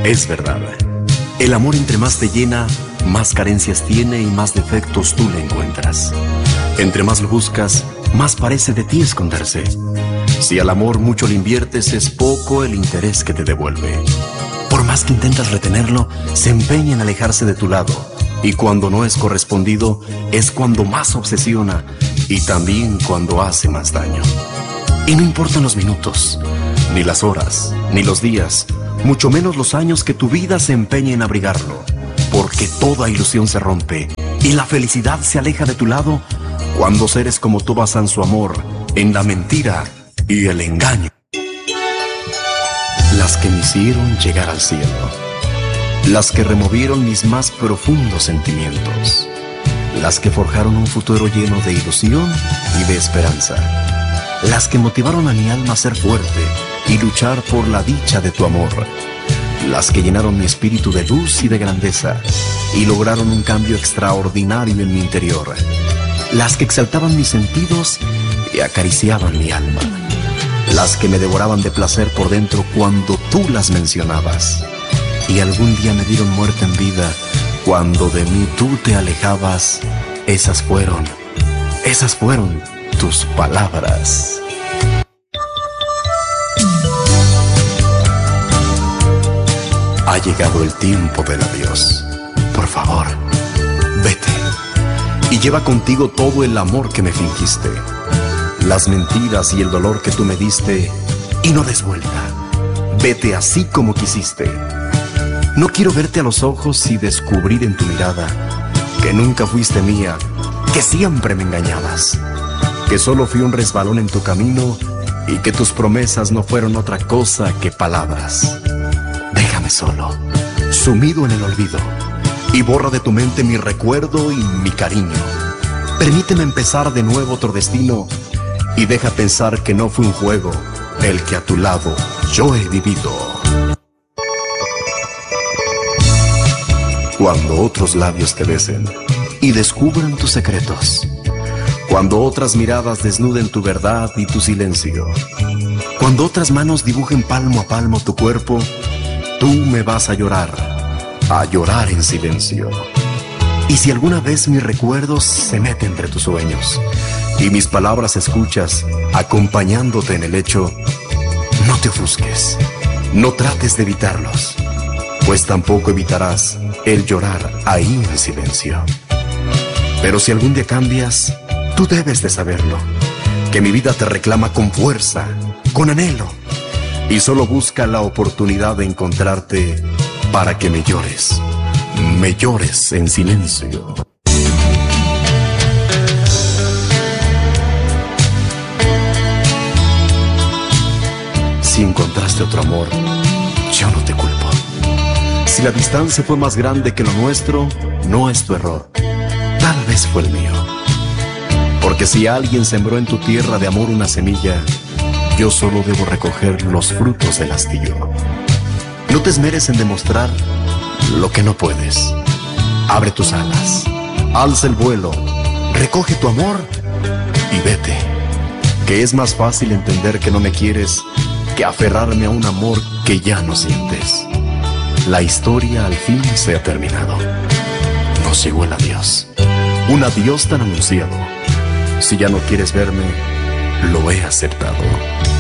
Es verdad. El amor entre más te llena, más carencias tiene y más defectos tú le encuentras. Entre más lo buscas, más parece de ti esconderse. Si al amor mucho le inviertes, es poco el interés que te devuelve. Por más que intentas retenerlo, se empeña en alejarse de tu lado. Y cuando no es correspondido, es cuando más obsesiona y también cuando hace más daño. Y no importan los minutos, ni las horas, ni los días, mucho menos los años que tu vida se empeña en abrigarlo, porque toda ilusión se rompe y la felicidad se aleja de tu lado cuando seres como tú basan su amor en la mentira y el engaño. Las que me hicieron llegar al cielo, las que removieron mis más profundos sentimientos, las que forjaron un futuro lleno de ilusión y de esperanza, las que motivaron a mi alma a ser fuerte y luchar por la dicha de tu amor, las que llenaron mi espíritu de luz y de grandeza y lograron un cambio extraordinario en mi interior, las que exaltaban mis sentidos y acariciaban mi alma, las que me devoraban de placer por dentro cuando tú las mencionabas y algún día me dieron muerte en vida cuando de mí tú te alejabas. Esas fueron tus palabras. Ha llegado el tiempo del adiós. Por favor, vete y lleva contigo todo el amor que me fingiste, las mentiras y el dolor que tú me diste, y no des vuelta. Vete así como quisiste. No quiero verte a los ojos y descubrir en tu mirada que nunca fuiste mía, que siempre me engañabas, que solo fui un resbalón en tu camino y que tus promesas no fueron otra cosa que palabras. Déjame solo, sumido en el olvido, y borra de tu mente mi recuerdo y mi cariño. Permíteme empezar de nuevo otro destino y deja pensar que no fue un juego el que a tu lado yo he vivido. Cuando otros labios te besen y descubran tus secretos, cuando otras miradas desnuden tu verdad y tu silencio, cuando otras manos dibujen palmo a palmo tu cuerpo, tú me vas a llorar en silencio. Y si alguna vez mis recuerdos se meten entre tus sueños y mis palabras escuchas acompañándote en el lecho, no te ofusques, no trates de evitarlos, pues tampoco evitarás el llorar ahí en silencio. Pero si algún día cambias, tú debes de saberlo, que mi vida te reclama con fuerza, con anhelo, y solo busca la oportunidad de encontrarte para que me llores en silencio. Si encontraste otro amor, yo no te culpo. Si la distancia fue más grande que lo nuestro, no es tu error, tal vez fue el mío. Porque si alguien sembró en tu tierra de amor una semilla, yo solo debo recoger los frutos del hastío. No te esmeres en demostrar lo que no puedes. Abre tus alas, alza el vuelo, recoge tu amor y vete. Que es más fácil entender que no me quieres que aferrarme a un amor que ya no sientes. La historia al fin se ha terminado. Nos llegó el adiós, un adiós tan anunciado. Si ya no quieres verme, lo he aceptado.